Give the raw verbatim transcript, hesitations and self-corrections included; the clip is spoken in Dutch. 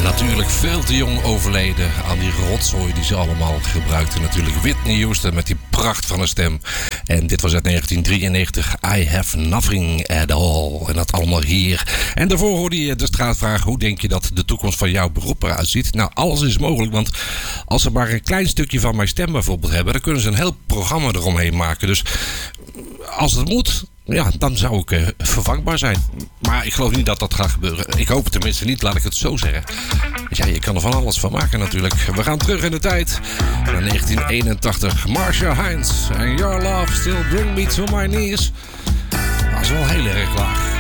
natuurlijk veel te jong overleden aan die rotzooi die ze allemaal gebruikten. Natuurlijk Whitney Houston met die pracht van een stem. En dit was uit negentien drieënnegentig, I Have Nothing At All. En dat allemaal hier. En daarvoor hoorde je de straatvraag, hoe denk je dat de toekomst van jouw beroep eruit ziet? Nou, alles is mogelijk, want als ze maar een klein stukje van mijn stem bijvoorbeeld hebben, dan kunnen ze een heel programma eromheen maken. Dus als het moet, ja, dan zou ik uh, vervangbaar zijn. Maar ik geloof niet dat dat gaat gebeuren. Ik hoop het tenminste niet, laat ik het zo zeggen. Dus ja, je kan er van alles van maken natuurlijk. We gaan terug in de tijd naar negentien eenentachtig. Marcia Hines en Your Love Still Bring Me To My Knees. Dat is wel heel erg laag.